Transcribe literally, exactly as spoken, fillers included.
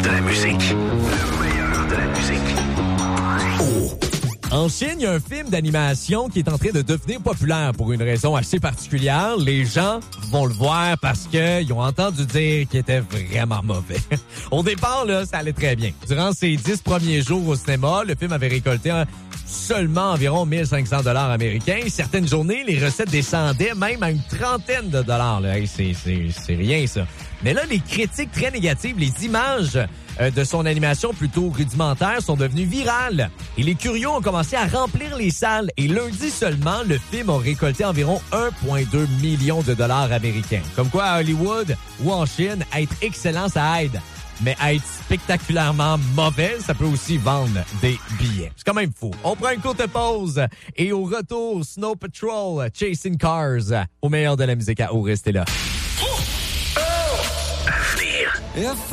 de la musique. Le meilleur de la musique. En Chine, il y a un film d'animation qui est en train de devenir populaire pour une raison assez particulière. Les gens vont le voir parce qu'ils ont entendu dire qu'il était vraiment mauvais. Au départ, là, ça allait très bien. Durant ses dix premiers jours au cinéma, le film avait récolté un, seulement environ mille cinq cents dollars américains. Certaines journées, les recettes descendaient même à une trentaine de dollars. Là. Hey, c'est, c'est, c'est rien, ça. Mais là, les critiques très négatives, les images euh, de son animation plutôt rudimentaire sont devenues virales. Et les curieux ont commencé à remplir les salles. Et lundi seulement, le film a récolté environ un virgule deux million de dollars américains. Comme quoi, à Hollywood ou en Chine, être excellent, ça aide. Mais être spectaculairement mauvais, ça peut aussi vendre des billets. C'est quand même fou. On prend une courte pause et au retour, Snow Patrol, Chasing Cars. Au meilleur de la musique à O, restez là. À venir.